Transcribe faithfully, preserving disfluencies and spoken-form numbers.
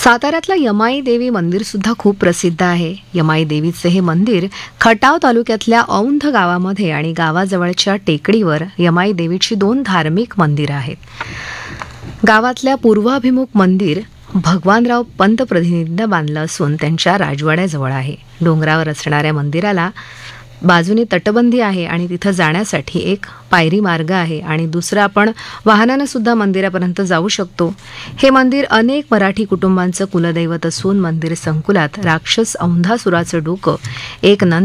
साताऱ्यातलं यमाई देवी मंदिर सुद्धा खूप प्रसिद्ध आहे. यमाई देवीचे हे मंदिर खटाव तालुक्यातल्या औंध गावामध्ये आणि गावाजवळच्या टेकडीवर यमाई देवीची दोन धार्मिक मंदिरं आहेत. गावातल्या पूर्वाभिमुख मंदिर भगवानराव पंत प्रतिनिधींनी बांधलं असून त्यांच्या राजवाड्याजवळ आहे. डोंगरावर असणाऱ्या मंदिराला बाजूने तटबंदी आहे आणि तिथं जाण्यासाठी एक पायरी मार्ग आहे आणि दुसरा आपण वाहनानं सुद्धा मंदिरापर्यंत जाऊ शकतो. हे मंदिर अनेक मराठी कुटुंबांचं कुलदैवत असून मंदिर संकुलात राक्षस औंधासुराचं डोकं, एक नंद